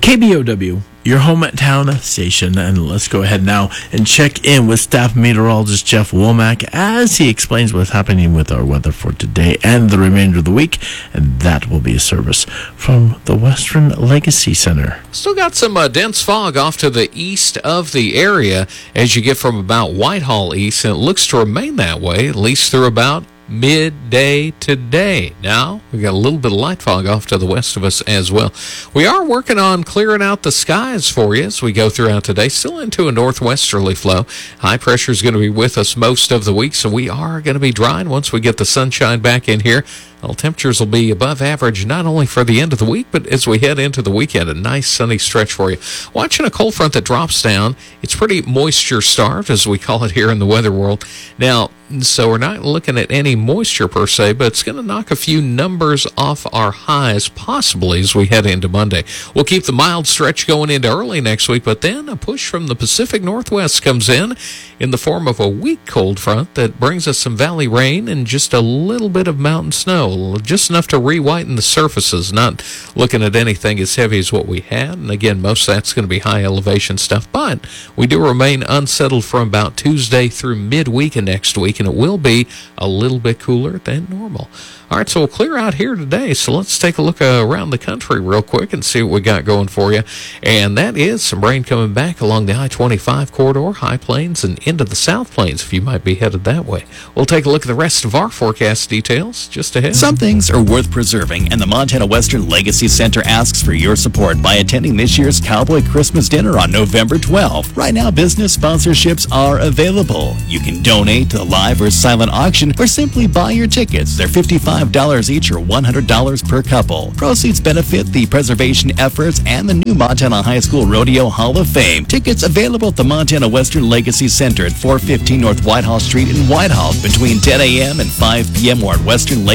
KBOW, your hometown station, and let's go ahead now and check in with staff meteorologist Jeff Womack as he explains what's happening with our weather for today and the remainder of the week, and that will be a service from the Western Legacy Center. Still got some dense fog off to the east of the area as you get from about Whitehall east, and it looks to remain that way at least through about midday today. Now, we got a little bit of light fog off to the west of us as well. We are working on clearing out the skies for you as we go throughout today. Still into a northwesterly flow. High pressure is going to be with us most of the week, so we are going to be drying once we get the sunshine back in here. Well, temperatures will be above average not only for the end of the week, but as we head into the weekend, a nice sunny stretch for you. Watching a cold front that drops down. It's pretty moisture-starved, as we call it here in the weather world. Now, so we're not looking at any moisture per se, but it's going to knock a few numbers off our highs possibly as we head into Monday. We'll keep the mild stretch going into early next week, but then a push from the Pacific Northwest comes in the form of a weak cold front that brings us some valley rain and just a little bit of mountain snow, just enough to re-whiten the surfaces, not looking at anything as heavy as what we had. And again, most of that's going to be high elevation stuff, but we do remain unsettled from about Tuesday through midweek of next week, and it will be a little bit cooler than normal. All right, so we'll clear out here today. So let's take a look around the country real quick and see what we got going for you. And that is some rain coming back along the I-25 corridor, High Plains, and into the South Plains if you might be headed that way. We'll take a look at the rest of our forecast details just ahead. Some things are worth preserving, and the Montana Western Legacy Center asks for your support by attending this year's Cowboy Christmas Dinner on November 12th. Right now, business sponsorships are available. You can donate to the live or silent auction or simply buy your tickets. They're $55 each or $100 per couple. Proceeds benefit the preservation efforts and the new Montana High School Rodeo Hall of Fame. Tickets available at the Montana Western Legacy Center at 415 North Whitehall Street in Whitehall between 10 a.m. and 5 p.m. or at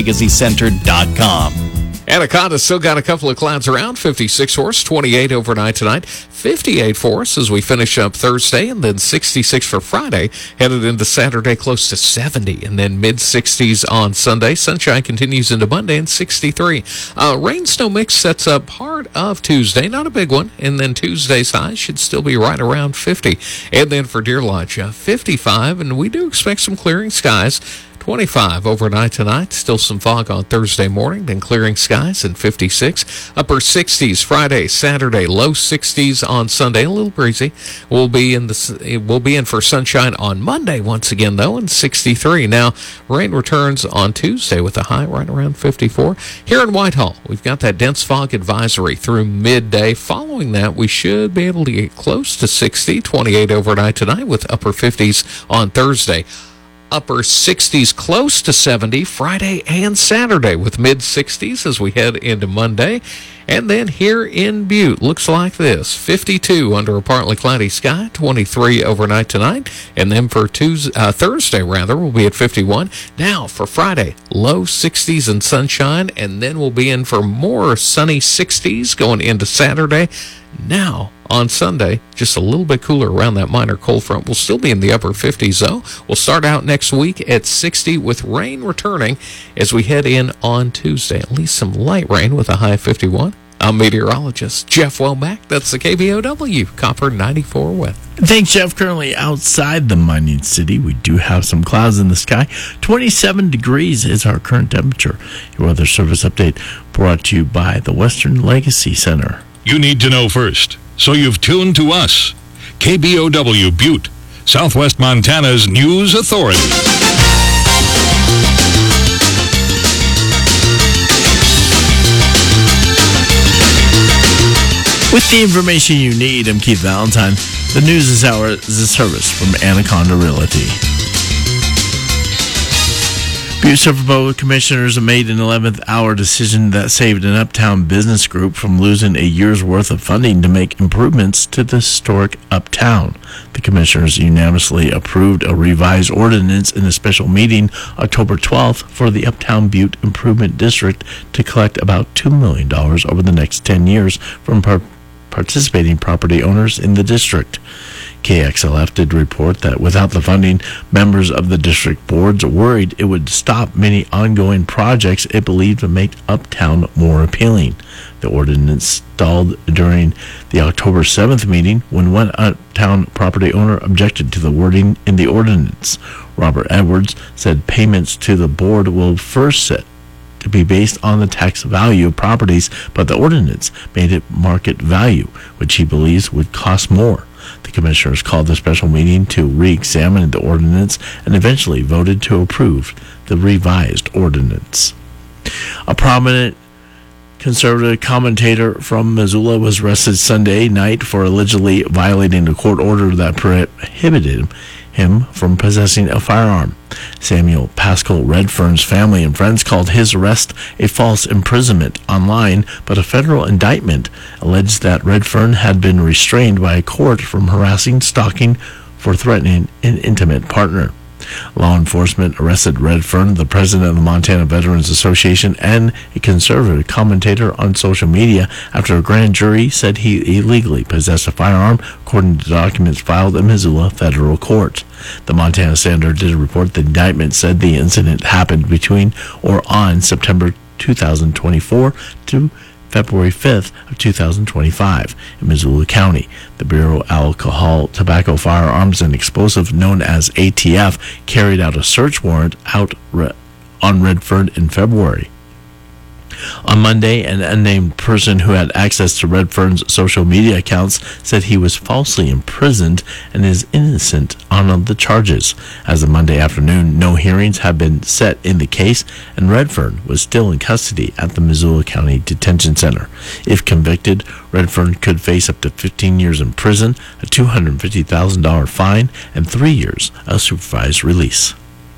westernlegacycenter.com. Anaconda's still got a couple of clouds around. 56 for us, 28 overnight tonight, 58 for us as we finish up Thursday, and then 66 for Friday. Headed into Saturday, close to 70, and then mid-60s on Sunday. Sunshine continues into Monday, and 63. Rain-snow mix sets up part of Tuesday, not a big one, and then Tuesday's high should still be right around 50. And then for Deer Lodge, 55, and we do expect some clearing skies. 25 overnight tonight, still some fog on Thursday morning, then clearing skies and 56. Upper 60s Friday, Saturday, low 60s on Sunday, a little breezy. We'll be in for sunshine on Monday once again though, and 63. Now, rain returns on Tuesday with a high right around 54. Here in Whitehall, we've got that dense fog advisory through midday. Following that, we should be able to get close to 60, 28 overnight tonight with upper 50s on Thursday. Upper 60s, close to 70 Friday and Saturday with mid-60s as we head into Monday. And then here in Butte, looks like this. 52 under a partly cloudy sky, 23 overnight tonight. And then for Thursday, we'll be at 51. Now for Friday, low 60s and sunshine. And then we'll be in for more sunny 60s going into Saturday. Now, on Sunday, just a little bit cooler around that minor cold front. We'll still be in the upper 50s, though. We'll start out next week at 60 with rain returning as we head in on Tuesday. At least some light rain with a high of 51. I'm meteorologist Jeff Womack. That's the KBOW Copper 94 weather. Thanks, Jeff. Currently outside the mining city, we do have some clouds in the sky. 27 degrees is our current temperature. Your weather service update brought to you by the Western Legacy Center. You need to know first, so you've tuned to us. KBOW Butte, Southwest Montana's news authority. With the information you need, I'm Keith Valentine. The news this hour is a service from Anaconda Realty. Butte Central Board Commissioners made an 11th hour decision that saved an Uptown business group from losing a year's worth of funding to make improvements to the historic Uptown. The commissioners unanimously approved a revised ordinance in a special meeting October 12th for the Uptown Butte Improvement District to collect about $2 million over the next 10 years from participating property owners in the district. KXLF did report that without the funding, members of the district boards worried it would stop many ongoing projects it believed would make Uptown more appealing. The ordinance stalled during the October 7th meeting when one Uptown property owner objected to the wording in the ordinance. Robert Edwards said payments to the board will first set to be based on the tax value of properties, but the ordinance made it market value, which he believes would cost more. The commissioners called the special meeting to re-examine the ordinance and eventually voted to approve the revised ordinance. A prominent conservative commentator from Missoula was arrested Sunday night for allegedly violating a court order that prohibited him from possessing a firearm. Samuel Pascal Redfern's family and friends called his arrest a false imprisonment online, but a federal indictment alleged that Redfern had been restrained by a court from harassing, stalking, for threatening an intimate partner. Law enforcement arrested Redfern, the president of the Montana Veterans Association, and a conservative commentator on social media after a grand jury said he illegally possessed a firearm, according to documents filed in Missoula federal court. The Montana Standard did report the indictment said the incident happened between or on September 2024 to February 5th of 2025 in Missoula County. The Bureau of Alcohol, Tobacco, Firearms, and Explosives, known as ATF, carried out a search warrant on Redfern in February. On Monday, an unnamed person who had access to Redfern's social media accounts said he was falsely imprisoned and is innocent on the charges. As of Monday afternoon, no hearings have been set in the case, and Redfern was still in custody at the Missoula County Detention Center. If convicted, Redfern could face up to 15 years in prison, a $250,000 fine, and 3 years of supervised release.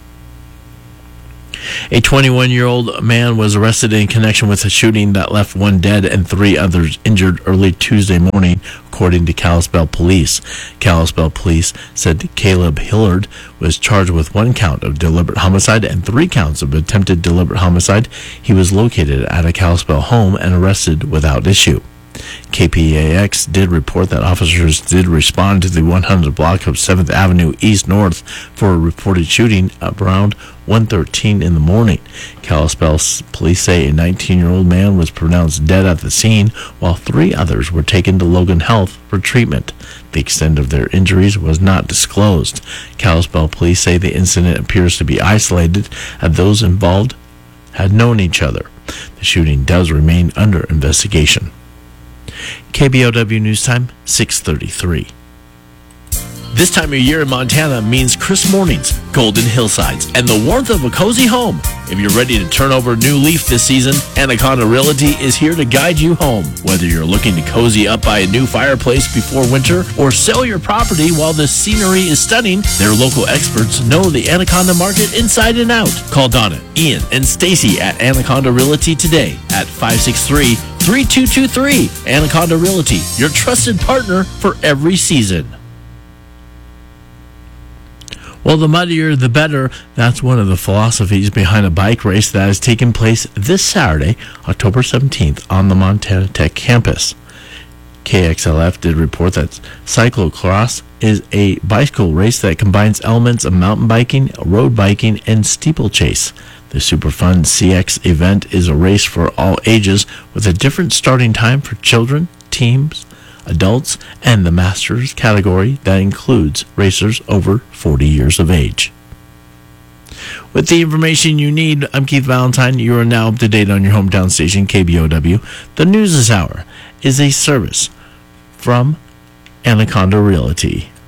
A 21-year-old man was arrested in connection with a shooting that left one dead and 3 others injured early Tuesday morning, according to Kalispell Police. Kalispell Police said Caleb Hillard was charged with 1 count of deliberate homicide and 3 counts of attempted deliberate homicide. He was located at a Kalispell home and arrested without issue. KPAX did report that officers did respond to the 100 block of 7th Avenue East North for a reported shooting around 1:13 in the morning. Kalispell police say a 19-year-old man was pronounced dead at the scene, while 3 others were taken to Logan Health for treatment. The extent of their injuries was not disclosed. Kalispell police say the incident appears to be isolated, and those involved had known each other. The shooting does remain under investigation. KBOW News Time, 6:33. This time of year in Montana means crisp mornings, golden hillsides, and the warmth of a cozy home. If you're ready to turn over a new leaf this season, Anaconda Realty is here to guide you home. Whether you're looking to cozy up by a new fireplace before winter or sell your property while the scenery is stunning, their local experts know the Anaconda market inside and out. Call Donna, Ian, and Stacy at Anaconda Realty today at 563-3223. Anaconda Realty, your trusted partner for every season. Well, the muddier, the better. That's one of the philosophies behind a bike race that is taking place this Saturday, October 17th, on the Montana Tech campus. KXLF did report that cyclocross is a bicycle race that combines elements of mountain biking, road biking, and steeplechase. The Superfun CX event is a race for all ages with a different starting time for children, teams, adults, and the Masters category that includes racers over 40 years of age. With the information you need, I'm Keith Valentine. You are now up to date on your hometown station, KBOW. The News this hour is a service from Anaconda Realty.